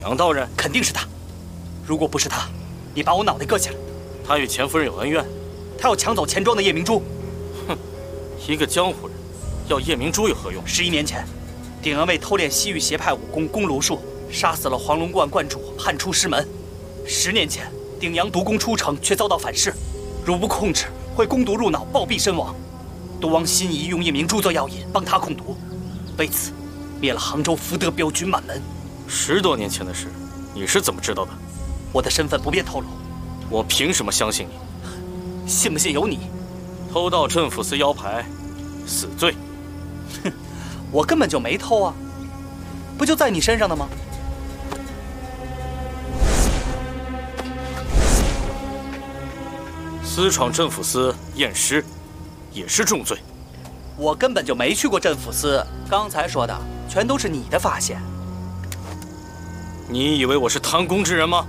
杨道人肯定是他。如果不是他，你把我脑袋割下来。 他与钱夫人有恩怨， 他要抢走钱庄的夜明珠。 哼，一个江湖人要夜明珠有何用 ？11年前，鼎阳为偷练西域邪派武功弓弩术，杀死了黄龙观观主，叛出师门。10年前，鼎阳毒弓出城，却遭到反噬，如不控制，会攻毒入脑，暴毙身亡。毒王心仪用夜明珠做药引，帮他控毒，为此灭了杭州福德镖局满门。 10多年前的事，你是怎么知道的？ 我的身份不便透露。 我凭什么相信你？ 信不信由你。 偷盗镇抚司腰牌，死罪。 哼，我根本就没偷啊，不就在你身上的吗？ 私闯镇抚司验尸，也是重罪。 我根本就没去过镇抚司，刚才说的全都是你的发现。 你以为我是贪功之人吗？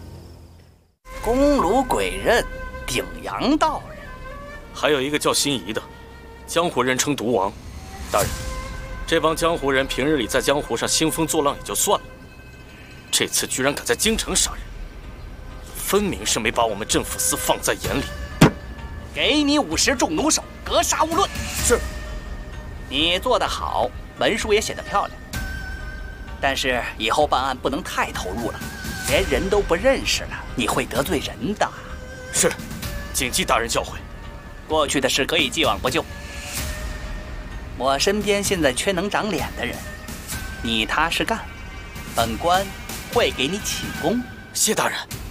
弓弩鬼刃，鼎阳道人。 还有一个叫心仪的，江湖人称毒王。大人，这帮江湖人平日里在江湖上兴风作浪也就算了，这次居然敢在京城杀人，分明是没把我们镇抚司放在眼里。 给你50重弩手，格杀勿论。 是。 你做得好，文书也写得漂亮。但是以后办案不能太投入了，连人都不认识了，你会得罪人的。 是，谨记大人教诲。 过去的事可以既往不咎。我身边现在缺能长脸的人，你踏实干，本官会给你起功。 谢大人。